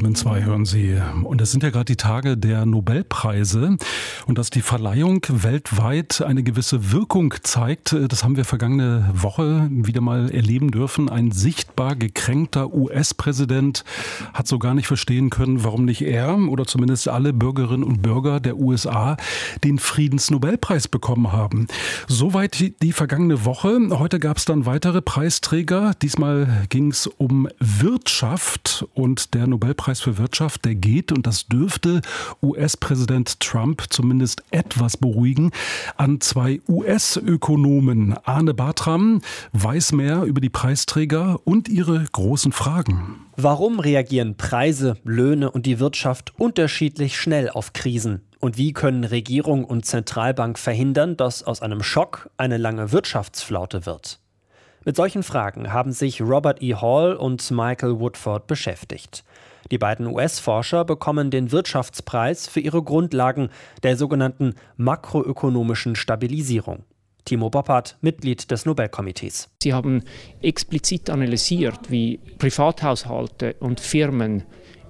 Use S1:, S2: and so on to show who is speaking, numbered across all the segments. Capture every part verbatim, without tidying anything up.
S1: Bremen zwei hören Sie. Und es sind ja gerade die Tage der Nobelpreise. Und dass die Verleihung weltweit eine gewisse Wirkung zeigt, das haben wir vergangene Woche wieder mal erleben dürfen. Ein sichtbar gekränkter U S-Präsident hat so gar nicht verstehen können, warum nicht er oder zumindest alle Bürgerinnen und Bürger der U S A den Friedensnobelpreis bekommen haben. Soweit die, die vergangene Woche. Heute gab es dann weitere Preisträger. Diesmal ging es um Wirtschaft und der Nobelpreis für Wirtschaft, der geht, und das dürfte U S-Präsident Trump zumindest etwas beruhigen, an zwei U S-Ökonomen. Arne Bartram weiß mehr über die Preisträger und ihre großen Fragen.
S2: Warum reagieren Preise, Löhne und die Wirtschaft unterschiedlich schnell auf Krisen? Und wie können Regierung und Zentralbank verhindern, dass aus einem Schock eine lange Wirtschaftsflaute wird? Mit solchen Fragen haben sich Robert E. Hall und Michael Woodford beschäftigt. Die beiden U S-Forscher bekommen den Wirtschaftspreis für ihre Grundlagen der sogenannten makroökonomischen Stabilisierung. Timo Boppert, Mitglied des Nobelkomitees.
S3: Sie haben explizit analysiert, wie Privathaushalte und Firmen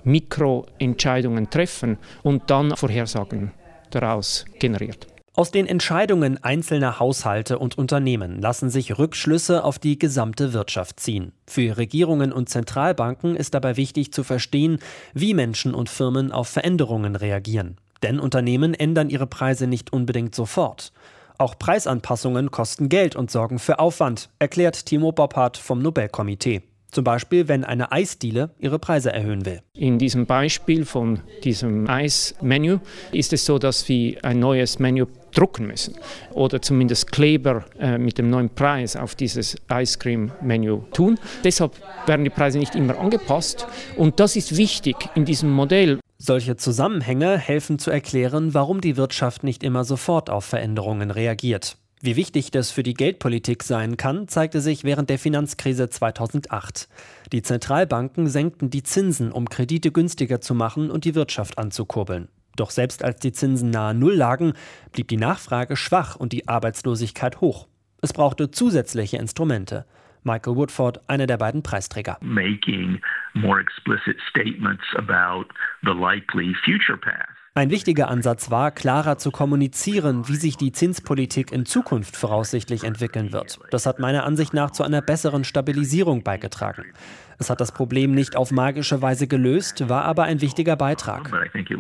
S3: Mikroentscheidungen treffen und dann Vorhersagen daraus generiert.
S2: Aus den Entscheidungen einzelner Haushalte und Unternehmen lassen sich Rückschlüsse auf die gesamte Wirtschaft ziehen. Für Regierungen und Zentralbanken ist dabei wichtig zu verstehen, wie Menschen und Firmen auf Veränderungen reagieren. Denn Unternehmen ändern ihre Preise nicht unbedingt sofort. Auch Preisanpassungen kosten Geld und sorgen für Aufwand, erklärt Timo Boppert vom Nobelkomitee. Zum Beispiel, wenn eine Eisdiele ihre Preise erhöhen will.
S3: In diesem Beispiel von diesem Eismenü ist es so, dass wir ein neues Menü drucken müssen oder zumindest Kleber äh, mit dem neuen Preis auf dieses Ice Cream Menü tun. Deshalb werden die Preise nicht immer angepasst und das ist wichtig in diesem Modell.
S2: Solche Zusammenhänge helfen zu erklären, warum die Wirtschaft nicht immer sofort auf Veränderungen reagiert. Wie wichtig das für die Geldpolitik sein kann, zeigte sich während der Finanzkrise zweitausendacht. Die Zentralbanken senkten die Zinsen, um Kredite günstiger zu machen und die Wirtschaft anzukurbeln. Doch selbst als die Zinsen nahe Null lagen, blieb die Nachfrage schwach und die Arbeitslosigkeit hoch. Es brauchte zusätzliche Instrumente. Michael Woodford, einer der beiden Preisträger.
S4: Making more explicit statements about the likely future path.
S2: Ein wichtiger Ansatz war, klarer zu kommunizieren, wie sich die Zinspolitik in Zukunft voraussichtlich entwickeln wird. Das hat meiner Ansicht nach zu einer besseren Stabilisierung beigetragen. Es hat das Problem nicht auf magische Weise gelöst, war aber ein wichtiger Beitrag.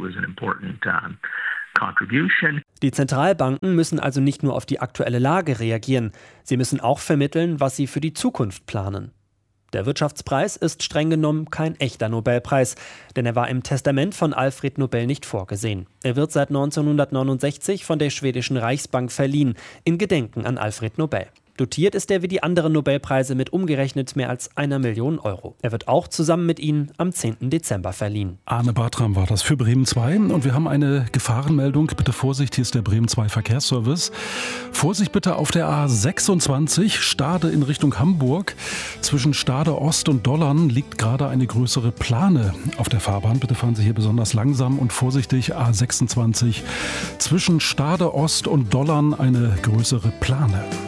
S2: Die Zentralbanken müssen also nicht nur auf die aktuelle Lage reagieren, sie müssen auch vermitteln, was sie für die Zukunft planen. Der Wirtschaftspreis ist streng genommen kein echter Nobelpreis, denn er war im Testament von Alfred Nobel nicht vorgesehen. Er wird seit neunzehnhundertneunundsechzig von der schwedischen Reichsbank verliehen, in Gedenken an Alfred Nobel. Dotiert ist er wie die anderen Nobelpreise mit umgerechnet mehr als einer Million Euro. Er wird auch zusammen mit ihnen am zehnten Dezember verliehen.
S1: Arne Bartram war das für Bremen zwei. Und wir haben eine Gefahrenmeldung. Bitte Vorsicht, hier ist der Bremen zwei Verkehrsservice. Vorsicht bitte auf der A sechsundzwanzig, Stade in Richtung Hamburg. Zwischen Stade Ost und Dollern liegt gerade eine größere Plane auf der Fahrbahn. Bitte fahren Sie hier besonders langsam und vorsichtig. A sechsundzwanzig, zwischen Stade Ost und Dollern eine größere Plane.